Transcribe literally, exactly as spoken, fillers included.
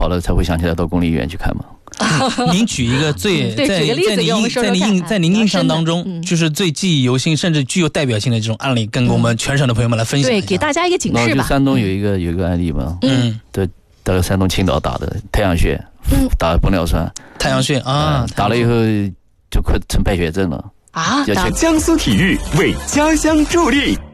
跑了才会想起来到公立医院去看嘛。 您举一个最对， 在举个例子在您给我们说说在您看在您印象当中， 嗯就是最记忆犹新，甚至具有代表性的这种案例，跟我们全省的朋友们来分享一对， 下。 给大家一个警然后示吧。 就山东有一个有一个案例嘛， 嗯， 对，到山东青岛打的太阳穴， 嗯打玻尿酸， 太阳穴啊， 嗯打了以后就快成败血症了啊，打要去江苏体育为家乡助力。